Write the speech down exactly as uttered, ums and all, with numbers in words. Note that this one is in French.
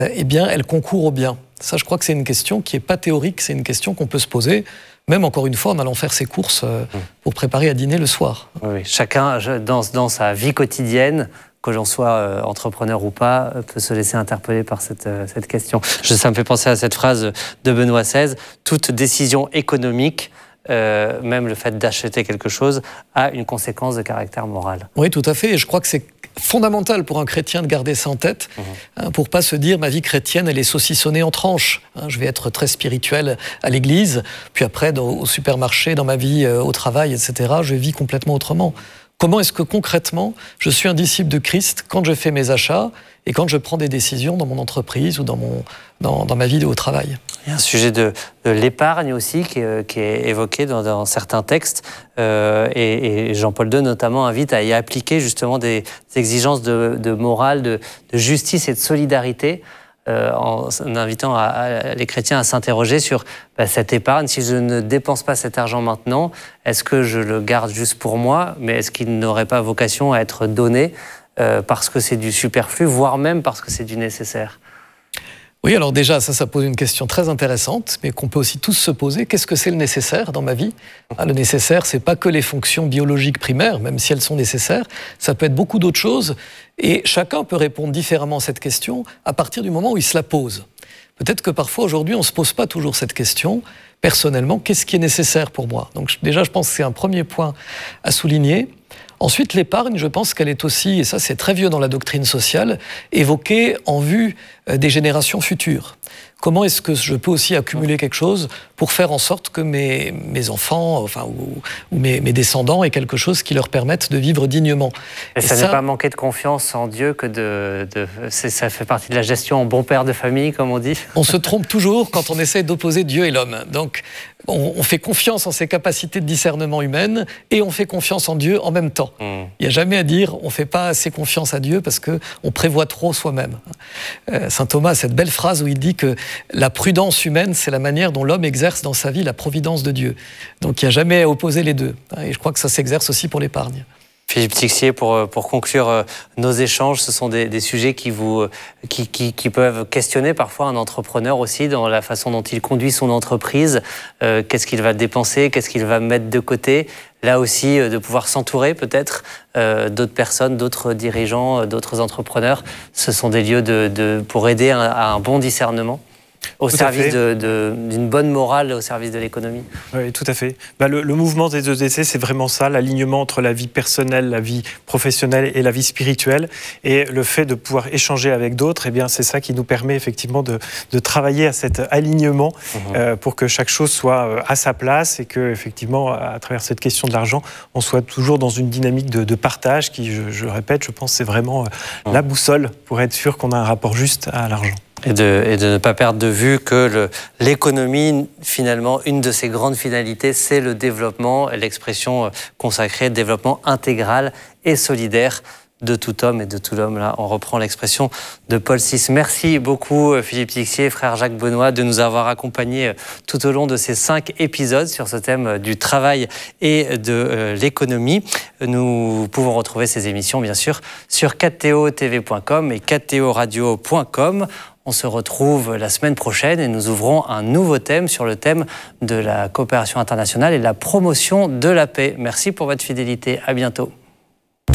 eh bien, elle concourt au bien. Ça, je crois que c'est une question qui n'est pas théorique, c'est une question qu'on peut se poser, même encore une fois en allant faire ses courses euh, pour préparer à dîner le soir. Oui, oui. Chacun, dans, dans sa vie quotidienne, que l'on soit euh, entrepreneur ou pas, peut se laisser interpeller par cette, euh, cette question. Je, ça me fait penser à cette phrase de Benoît seize, « Toute décision économique, euh, même le fait d'acheter quelque chose, a une conséquence de caractère moral. » Oui, tout à fait. Et je crois que c'est fondamental pour un chrétien de garder ça en tête, mmh. hein, pour pas se dire ma vie chrétienne, elle est saucissonnée en tranches. Hein, je vais être très spirituel à l'église, puis après dans, au supermarché, dans ma vie euh, au travail, et cetera, je vis complètement autrement. Comment est-ce que concrètement, je suis un disciple de Christ quand je fais mes achats et quand je prends des décisions dans mon entreprise ou dans, mon, dans, dans ma vie au travail? Il y a un sujet de, de l'épargne aussi qui est, qui est évoqué dans, dans certains textes euh, et, et Jean-Paul deux notamment invite à y appliquer justement des, des exigences de, de morale, de, de justice et de solidarité. Euh, en, en invitant à, à les chrétiens à s'interroger sur bah, cette épargne. Si je ne dépense pas cet argent maintenant, est-ce que je le garde juste pour moi, mais est-ce qu'il n'aurait pas vocation à être donné euh, parce que c'est du superflu, voire même parce que c'est du nécessaire? Oui, alors déjà, ça, ça pose une question très intéressante, mais qu'on peut aussi tous se poser. Qu'est-ce que c'est le nécessaire dans ma vie? ah, Le nécessaire, c'est pas que les fonctions biologiques primaires, même si elles sont nécessaires. Ça peut être beaucoup d'autres choses. Et chacun peut répondre différemment à cette question à partir du moment où il se la pose. Peut-être que parfois, aujourd'hui, on ne se pose pas toujours cette question. Personnellement, qu'est-ce qui est nécessaire pour moi? Donc déjà, je pense que c'est un premier point à souligner. Ensuite, l'épargne, je pense qu'elle est aussi, et ça c'est très vieux dans la doctrine sociale, évoquée en vue des générations futures. Comment est-ce que je peux aussi accumuler quelque chose pour faire en sorte que mes, mes enfants, enfin, ou, ou mes, mes descendants aient quelque chose qui leur permette de vivre dignement. Et, et ça, ça n'est pas manquer de confiance en Dieu que de... de ça fait partie de la gestion en bon père de famille, comme on dit. On se trompe toujours quand on essaie d'opposer Dieu et l'homme. Donc, on, on fait confiance en ses capacités de discernement humaines et on fait confiance en Dieu en même temps. Mmh. Il n'y a jamais à dire on ne fait pas assez confiance à Dieu parce qu'on prévoit trop soi-même. Euh, Saint Thomas a cette belle phrase où il dit que la prudence humaine, c'est la manière dont l'homme exerce dans sa vie la providence de Dieu. Donc il n'y a jamais à opposer les deux. Et je crois que ça s'exerce aussi pour l'épargne. Philippe Tixier, pour, pour conclure nos échanges, ce sont des, des sujets qui, vous, qui, qui, qui peuvent questionner parfois un entrepreneur aussi dans la façon dont il conduit son entreprise. Euh, qu'est-ce qu'il va dépenser, qu'est-ce qu'il va mettre de côté? Là aussi, de pouvoir s'entourer peut-être euh, d'autres personnes, d'autres dirigeants, d'autres entrepreneurs. Ce sont des lieux de, de, pour aider à, à un bon discernement. Au tout service de, de, d'une bonne morale, au service de l'économie. Oui, tout à fait. Bah, le, le mouvement des E D C, c'est vraiment ça, l'alignement entre la vie personnelle, la vie professionnelle et la vie spirituelle. Et le fait de pouvoir échanger avec d'autres, eh bien, c'est ça qui nous permet effectivement de, de travailler à cet alignement mmh. euh, pour que chaque chose soit à sa place et que, effectivement, à travers cette question de l'argent, on soit toujours dans une dynamique de, de partage qui, je, je répète, je pense, c'est vraiment mmh. la boussole pour être sûr qu'on a un rapport juste à l'argent. Et de, et de ne pas perdre de vue que le, l'économie, finalement, une de ses grandes finalités, c'est le développement, l'expression consacrée, développement intégral et solidaire de tout homme et de tout homme. Là, on reprend l'expression de Paul six. Merci beaucoup, Philippe Tixier, frère Jacques Benoît, de nous avoir accompagnés tout au long de ces cinq épisodes sur ce thème du travail et de euh, l'économie. Nous pouvons retrouver ces émissions, bien sûr, sur quatre T O T V point com et quatre T O radio point com. On se retrouve la semaine prochaine et nous ouvrons un nouveau thème sur le thème de la coopération internationale et la promotion de la paix. Merci pour votre fidélité. À bientôt.